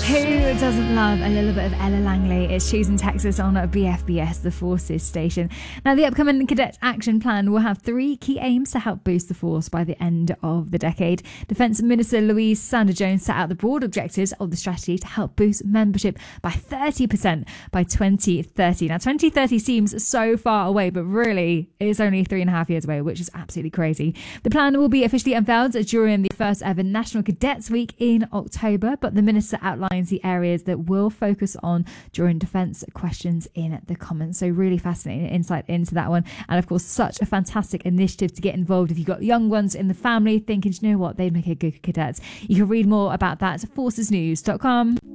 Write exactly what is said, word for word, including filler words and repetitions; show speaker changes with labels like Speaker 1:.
Speaker 1: Who doesn't love a little bit of Ella Langley? It's Choosing Texas on B F B S, the Forces station. Now, the upcoming Cadet Action Plan will have three key aims to help boost the force by the end of the decade. Defence Minister Louise Sanders-Jones set out the broad objectives of the strategy to help boost membership by thirty percent by twenty thirty. Now, twenty thirty seems so far away, but really it's only three and a half years away, which is absolutely crazy. The plan will be officially unveiled during the first ever National Cadets Week in October, but the minister outlined the areas that will focus on during defence questions in the Commons. So really fascinating insight into that one. And of course, such a fantastic initiative to get involved if you've got young ones in the family thinking, you know what, they'd make a good cadet. You can read more about that at forces news dot com.